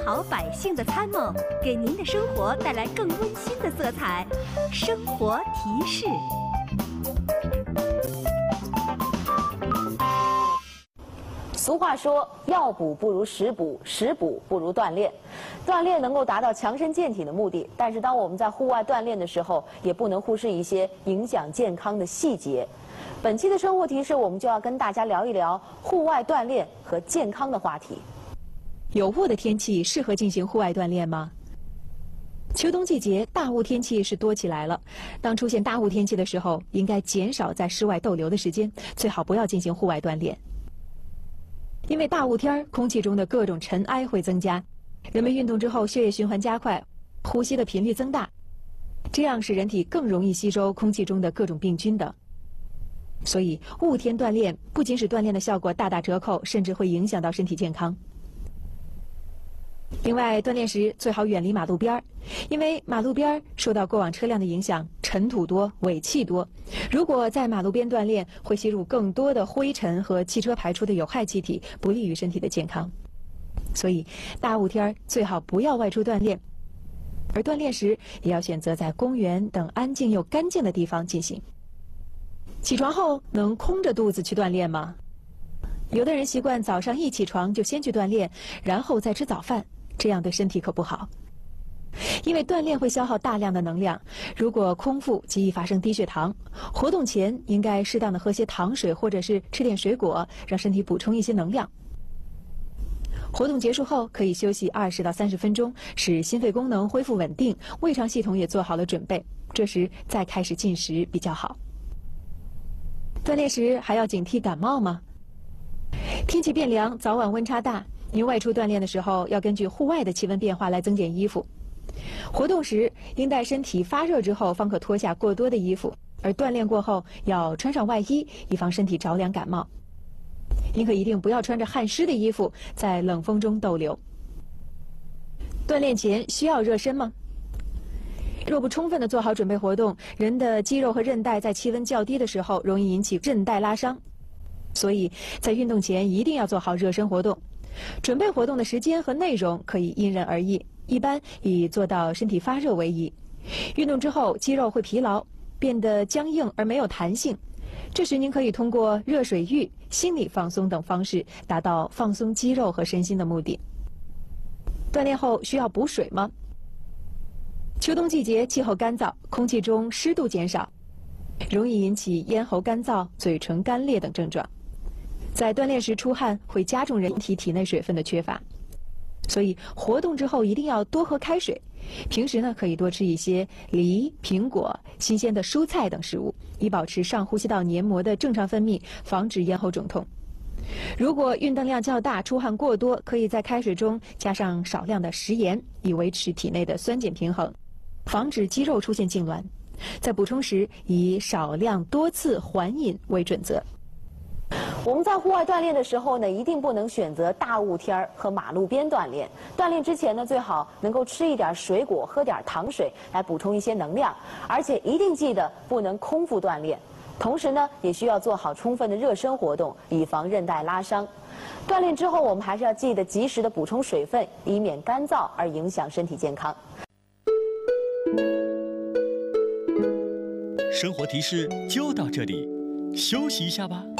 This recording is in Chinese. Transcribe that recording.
好百姓的参谋，给您的生活带来更温馨的色彩。生活提示。 俗话说，药补不如食补，食补不如锻炼。锻炼能够达到强身健体的目的，但是当我们在户外锻炼的时候，也不能忽视一些影响健康的细节。本期的生活提示，我们就要跟大家聊一聊户外锻炼和健康的话题。 有雾的天气适合进行户外锻炼吗？秋冬季节大雾天气是多起来了。当出现大雾天气的时候，应该减少在室外逗留的时间，最好不要进行户外锻炼。因为大雾天空气中的各种尘埃会增加，人们运动之后血液循环加快，呼吸的频率增大，这样使人体更容易吸收空气中的各种病菌等。所以雾天锻炼不仅使锻炼的效果大打折扣，甚至会影响到身体健康。另外，锻炼时最好远离马路边儿，因为马路边儿受到过往车辆的影响，尘土多，尾气多。如果在马路边锻炼，会吸入更多的灰尘和汽车排出的有害气体，不利于身体的健康。所以，大雾天最好不要外出锻炼，而锻炼时也要选择在公园等安静又干净的地方进行。起床后能空着肚子去锻炼吗？有的人习惯早上一起床就先去锻炼，然后再吃早饭。这样对身体可不好，因为锻炼会消耗大量的能量，如果空腹极易发生低血糖。活动前应该适当的喝些糖水，或者是吃点水果，让身体补充一些能量。活动结束后可以休息20到30分钟，使心肺功能恢复稳定，胃肠系统也做好了准备，这时再开始进食比较好。锻炼时还要警惕感冒吗？天气变凉，早晚温差大，您外出锻炼的时候，要根据户外的气温变化来增减衣服。活动时应待身体发热之后方可脱下过多的衣服，而锻炼过后要穿上外衣，以防身体着凉感冒。您可一定不要穿着汗湿的衣服在冷风中逗留。锻炼前需要热身吗？若不充分的做好准备活动，人的肌肉和韧带在气温较低的时候容易引起韧带拉伤，所以在运动前一定要做好热身活动。准备活动的时间和内容可以因人而异，一般以做到身体发热为宜。运动之后肌肉会疲劳，变得僵硬而没有弹性，这时您可以通过热水浴、心理放松等方式达到放松肌肉和身心的目的。锻炼后需要补水吗？秋冬季节气候干燥，空气中湿度减少，容易引起咽喉干燥、嘴唇干裂等症状。在锻炼时出汗会加重人体体内水分的缺乏，所以活动之后一定要多喝开水。平时呢，可以多吃一些梨、苹果、新鲜的蔬菜等食物，以保持上呼吸道黏膜的正常分泌，防止咽喉肿痛。如果运动量较大、出汗过多，可以在开水中加上少量的食盐，以维持体内的酸碱平衡，防止肌肉出现痉挛。在补充时，以少量多次缓饮为准则。 我们在户外锻炼的时候呢，一定不能选择大雾天和马路边锻炼。锻炼之前呢，最好能够吃一点水果，喝点糖水，来补充一些能量。而且一定记得不能空腹锻炼。同时呢，也需要做好充分的热身活动，以防韧带拉伤。锻炼之后，我们还是要记得及时的补充水分，以免干燥而影响身体健康。 生活提示就到这里，休息一下吧。